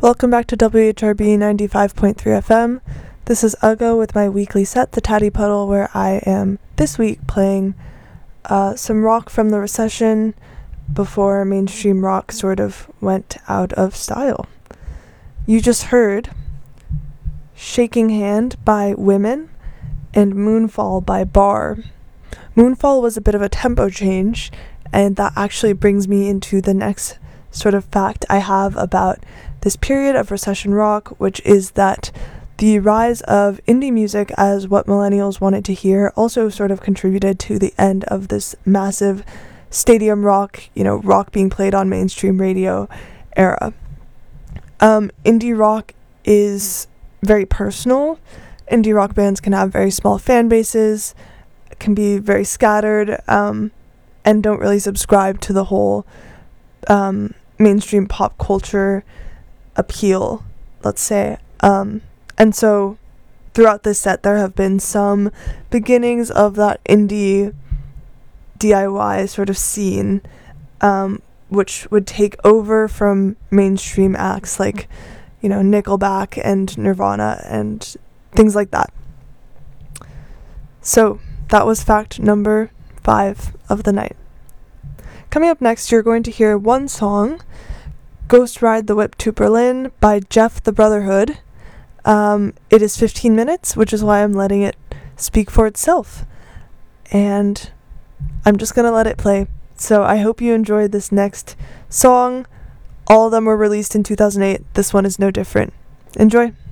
Welcome back to WHRB 95.3 FM. This is Uggo with my weekly set, The Tatty Puddle, where I am this week playing some rock from the recession before mainstream rock sort of went out of style. You just heard Shaking Hand by Women and Moonfall by Bar. Moonfall was a bit of a tempo change, and that actually brings me into the next sort of fact I have about this period of recession rock, which is that the rise of indie music as what millennials wanted to hear also sort of contributed to the end of this massive stadium rock, rock being played on mainstream radio era. Indie rock is very personal. Indie rock bands can have very small fan bases, can be very scattered, and don't really subscribe to the whole mainstream pop culture appeal, let's say. And so throughout this set there have been some beginnings of that indie DIY sort of scene, which would take over from mainstream acts like, Nickelback and Nirvana and things like that. So that was fact number 5 of the night. Coming up next, you're going to hear one song, Ghost Ride the Whip to Berlin by Jeff the Brotherhood. It is 15 minutes, which is why I'm letting it speak for itself. And I'm just going to let it play. So I hope you enjoyed this next song. All of them were released in 2008. This one is no different. Enjoy.